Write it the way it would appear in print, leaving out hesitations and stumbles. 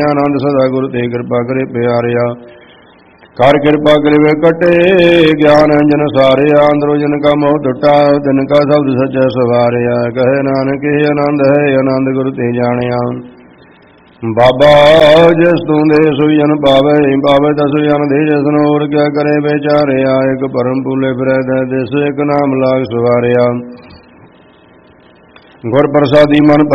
ਆਨੰਦ ਸਦਾ ਗੁਰ ਤੇ ਕਿਰਪਾ ਕਰੇ ਪਿਆਰਿਆ। ਕਰ ਕਿਰਪਾ ਕਰਿਵੇ ਕਟੇ ਗਿਆਨ ਅੰਜਨ ਸਾਰਿਆ। ਅੰਦਰੋਂ ਜਨ ਕਾ ਮੋਹ ਟੁੱਟਾ ਤਿਨ ਕਾ ਸ਼ਬਦ ਸੱਚਾ ਸਵਾਰਿਆ। ਕਹੇ ਨਾਨਕ ਇਹ ਆਨੰਦ ਹੈ ਆਨੰਦ ਗੁਰ ਤੇ ਜਾਣਿਆ। ਬਾਬਾ ਜਿਸ ਤੂੰ ਦੇ ਸੋਈ ਜਨ ਪਾਵੇ ਪਾਵੇ ਤਸ ਜਨ ਦੇ ਜਿਸਨ ਹੋਰ ਕਿਆ ਕਰੇ ਵਿਚਾਰਿਆ। ਇੱਕ ਪਰਮ ਭੂਲੇ ਫਿਰੈ ਦਿਸ ਇੱਕ ਨਾਮ ਲਾਗ ਸਵਾਰਿਆ। ਗੁਰ ਪ੍ਰਸਾਦੀ ਮਨ